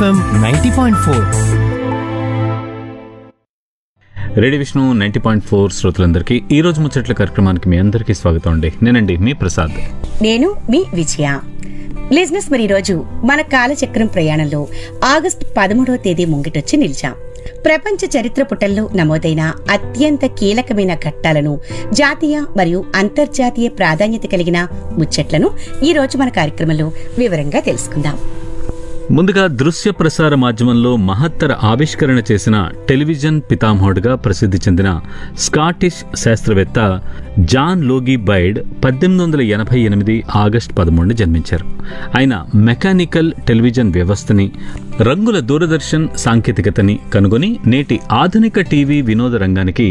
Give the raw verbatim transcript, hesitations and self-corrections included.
FM ninety point four. Radio Vishnu ninety point four శ్రోతలందరికీ ఈ రోజు ముచ్చట్ల కార్యక్రమానికి మీ అందరికీ స్వాగతం అండి. నేనండి మీ ప్రసాద్. నేను మీ విజయ. లిజినెస్ మరి ఈరోజు మన కాలచక్రం ప్రయాణంలో ఆగస్టు పదమూడవ తేదీ ముంగిటొచ్చి నిలిచాం. ప్రపంచ చరిత్ర పుటల్లో నమోదైన అత్యంత కీలకమైన ఘట్టాలను, జాతీయ మరియు అంతర్జాతీయ ప్రాధాన్యత కలిగిన ముచ్చట్లను ఈ రోజు మన కార్యక్రమంలో వివరంగా తెలుసుకుందాం. ముందుగా దృశ్య ప్రసార మాధ్యమంలో మహత్తర ఆవిష్కరణ చేసిన టెలివిజన్ పితామహుడుగా ప్రసిద్ధి చెందిన స్కాటిష్ శాస్త్రవేత్త జాన్ లోగి బైర్డ్ పద్దెనిమిది వందల ఎనభై ఎనిమిది ఆగస్టు పదమూడున జన్మించారు. ఆయన మెకానికల్ టెలివిజన్ వ్యవస్థని, రంగుల దూరదర్శన్ సాంకేతికతని కనుగొని నేటి ఆధునిక టీవీ వినోద రంగానికి